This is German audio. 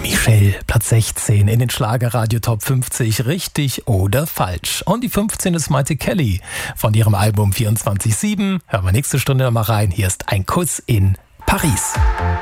Michelle, Platz 16 in den Schlagerradio Top 50, richtig oder falsch. Und die 15 ist Maite Kelly von ihrem Album 24/7. Hören wir nächste Stunde mal rein. Hier ist ein Kuss in Paris.